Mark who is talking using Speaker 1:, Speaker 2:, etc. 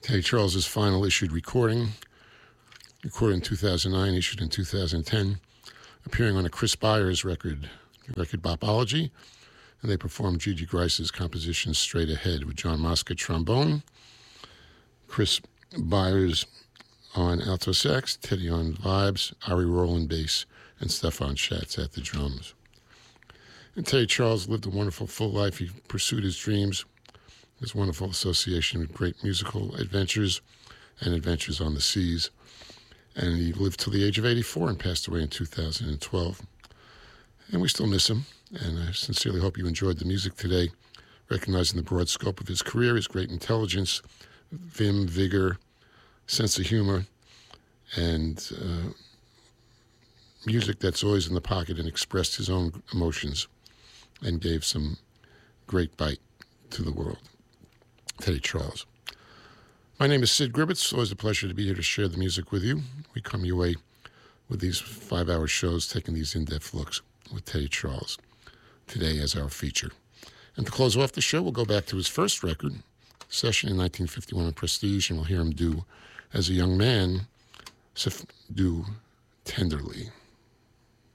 Speaker 1: Teddy Charles's final issued recorded in 2009, issued in 2010, appearing on a Chris Byers record Bopology, and they performed Gigi Grice's composition Straight Ahead with John Mosca trombone, Chris Byers on alto sax, Teddy on vibes, Ari Rowland bass, and Stefan Schatz at the drums. And Teddy Charles lived a wonderful full life. He pursued his dreams, his wonderful association with great musical adventures and adventures on the seas. And he lived till the age of 84 and passed away in 2012. And we still miss him. And I sincerely hope you enjoyed the music today, recognizing the broad scope of his career, his great intelligence, vim, vigor, sense of humor, and music that's always in the pocket and expressed his own emotions and gave some great bite to the world. Teddy Charles. My name is Sid Gribbets. It's always a pleasure to be here to share the music with you. We come your way with these 5-hour shows, taking these in-depth looks with Teddy Charles today as our feature. And to close off the show, we'll go back to his first record, session in 1951 on Prestige, and we'll hear him do, as a young man, do Tenderly.